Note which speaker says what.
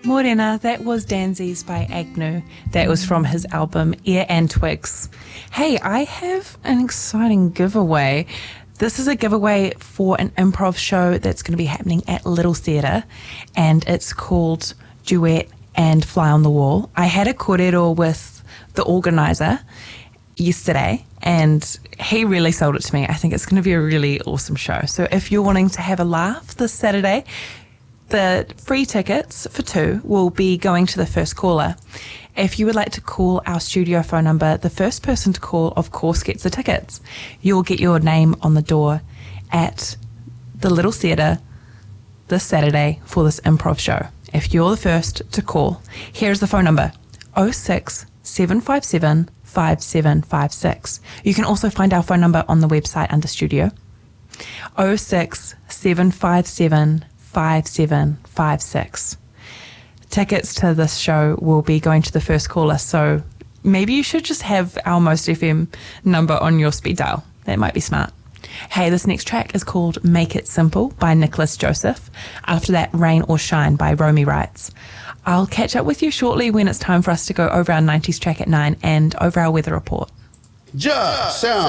Speaker 1: Morena, that was Danzies by Agnew. That was from his album Ear and Twigs. Hey, I have an exciting giveaway. This is a giveaway for an improv show that's going to be happening at Little Theatre, and it's called Duet and Fly on the Wall. I had a kōrero with the organiser yesterday, and he really sold it to me. I think it's going to be a really awesome show. So if you're wanting to have a laugh this Saturday, the free tickets for 2 will be going to the first caller. If you would like to call our studio phone number, the first person to call, of course, gets the tickets. You'll get your name on the door at the Little Theatre this Saturday for this improv show. If you're the first to call, here's the phone number, 06 757 5756. You can also find our phone number on the website under studio, 06 757 5756. Tickets to this show will be going to the first caller, so maybe you should just have our Most FM number on your speed dial. That might be smart. Hey, this next track is called Make It Simple by Nicholas Joseph. After that, Rain or Shine by Romy Wrights. I'll catch up with you shortly when it's time for us to go over our 90s track at 9 and over our weather report.
Speaker 2: Just sound.